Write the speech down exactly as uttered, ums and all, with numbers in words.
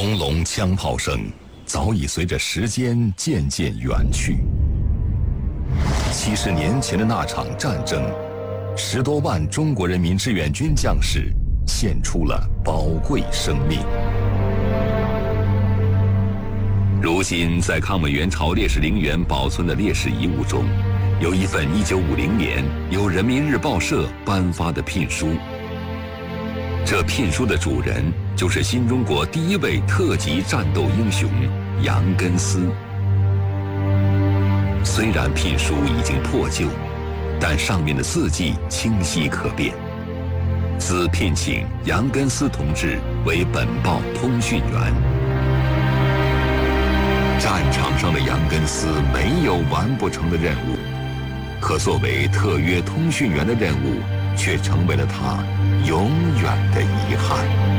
隆隆枪炮声早已随着时间渐渐远去。七十年前的那场战争，十多万中国人民志愿军将士献出了宝贵生命。如今，在抗美援朝烈士陵园保存的烈士遗物中，有一份一九五零年由人民日报社颁发的聘书。这聘书的主人就是新中国第一位特级战斗英雄杨根思。虽然聘书已经破旧，但上面的字迹清晰可辨。兹聘请杨根思同志为本报通讯员。战场上的杨根思没有完不成的任务，可作为特约通讯员的任务却成为了他永远的遗憾。